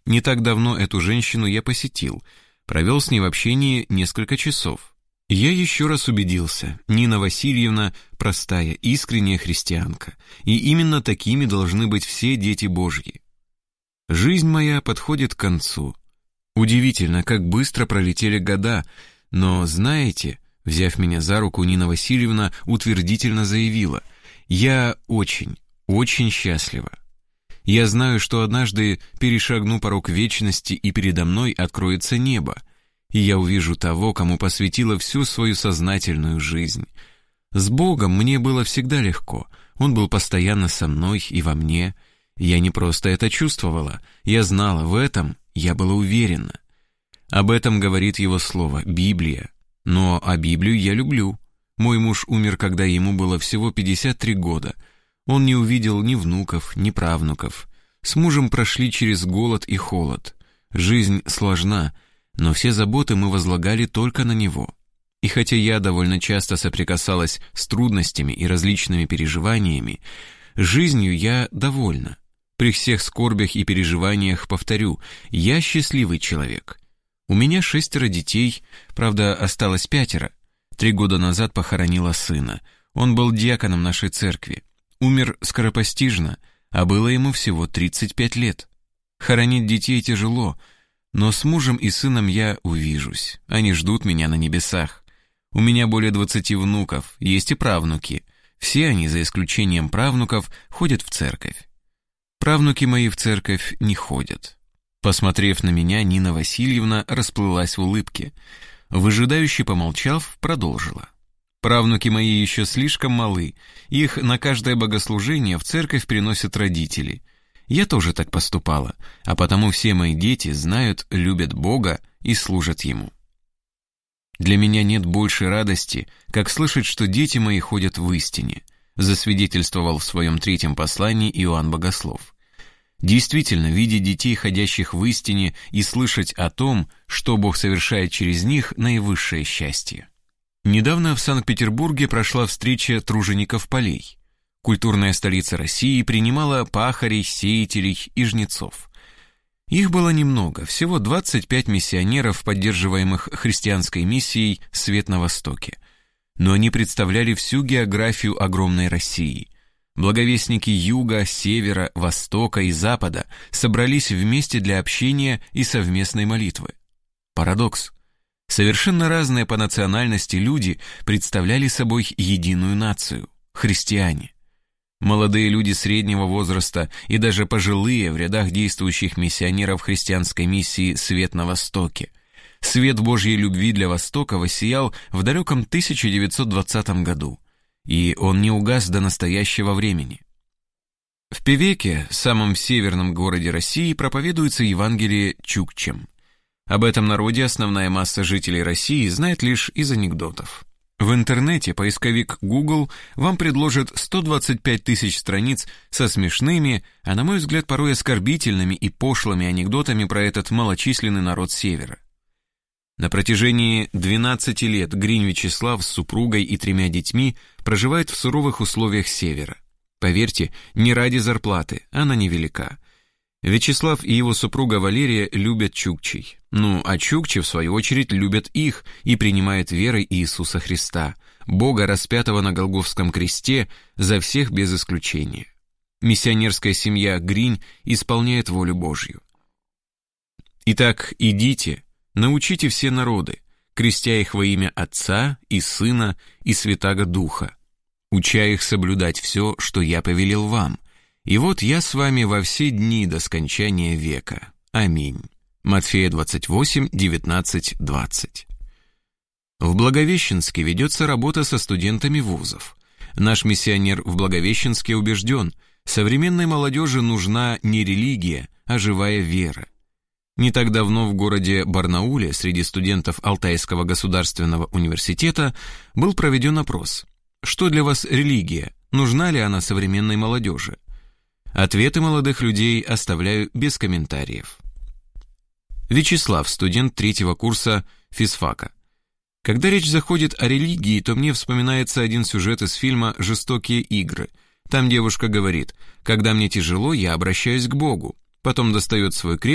Не так давно эту женщину я посетил, провел с ней в общении несколько часов. Я еще раз убедился, Нина Васильевна простая, искренняя христианка, и именно такими должны быть все дети Божьи. Жизнь моя подходит к концу. Удивительно, как быстро пролетели года, но, знаете, взяв меня за руку, Нина Васильевна утвердительно заявила: «Я очень, очень счастлива. Я знаю, что однажды перешагну порог вечности, и передо мной откроется небо, и я увижу того, кому посвятила всю свою сознательную жизнь. С Богом мне было всегда легко, Он был постоянно со мной и во мне. Я не просто это чувствовала, я знала, в этом я была уверена. Об этом говорит Его Слово, Библия. Но а Библию я люблю. Мой муж умер, когда ему было всего 53 года. Он не увидел ни внуков, ни правнуков. С мужем прошли через голод и холод. Жизнь сложна, но все заботы мы возлагали только на него. И хотя я довольно часто соприкасалась с трудностями и различными переживаниями, жизнью я довольна. При всех скорбях и переживаниях повторю, я счастливый человек. У меня 6 детей, правда, осталось 5. 3 года назад похоронила сына. Он был диаконом нашей церкви. Умер скоропостижно, а было ему всего 35 лет. Хоронить детей тяжело, но с мужем и сыном я увижусь. Они ждут меня на небесах. У меня более 20 внуков, есть и правнуки. Все они, за исключением правнуков, ходят в церковь. Правнуки мои в церковь не ходят. Посмотрев на меня, Нина Васильевна расплылась в улыбке. Выжидающе помолчав, продолжила. Правнуки мои еще слишком малы, их на каждое богослужение в церковь приносят родители. Я тоже так поступала, а потому все мои дети знают, любят Бога и служат Ему. Для меня нет большей радости, как слышать, что дети мои ходят в истине, засвидетельствовал в своем 3 послании Иоанн Богослов. Действительно, видеть детей, ходящих в истине, и слышать о том, что Бог совершает через них, наивысшее счастье. Недавно в Санкт-Петербурге прошла встреча тружеников полей. Культурная столица России принимала пахарей, сеятелей и жнецов. Их было немного, всего 25 миссионеров, поддерживаемых христианской миссией «Свет на Востоке». Но они представляли всю географию огромной России. Благовестники юга, севера, востока и запада собрались вместе для общения и совместной молитвы. Парадокс. Совершенно разные по национальности люди представляли собой единую нацию – христиане. Молодые люди среднего возраста и даже пожилые в рядах действующих миссионеров христианской миссии «Свет на Востоке». Свет Божьей любви для Востока воссиял в далеком 1920 году, и он не угас до настоящего времени. В Певеке, самом северном городе России, проповедуется Евангелие чукчам. Об этом народе основная масса жителей России знает лишь из анекдотов. В интернете поисковик Google вам предложит 125 тысяч страниц со смешными, а на мой взгляд порой оскорбительными и пошлыми анекдотами про этот малочисленный народ Севера. На протяжении 12 лет Гринь Вячеслав с супругой и 3 детьми проживает в суровых условиях Севера. Поверьте, не ради зарплаты, она невелика. Вячеслав и его супруга Валерия любят чукчей. А чукчи, в свою очередь, любят их и принимают верой Иисуса Христа, Бога, распятого на Голгофском кресте, за всех без исключения. Миссионерская семья Гринь исполняет волю Божью. Итак, идите, научите все народы, крестя их во имя Отца и Сына и Святаго Духа, уча их соблюдать все, что я повелел вам. И вот я с вами во все дни до скончания века. Аминь. Матфея 28, 19, 20. В Благовещенске ведется работа со студентами вузов. Наш миссионер в Благовещенске убежден, современной молодежи нужна не религия, а живая вера. Не так давно в городе Барнауле среди студентов Алтайского государственного университета был проведен опрос. Что для вас религия? Нужна ли она современной молодежи? Ответы молодых людей оставляю без комментариев. Вячеслав, студент 3-го курса физфака. Когда речь заходит о религии, то мне вспоминается один сюжет из фильма «Жестокие игры». Там девушка говорит: «Когда мне тяжело, я обращаюсь к Богу». Потом достает свой крест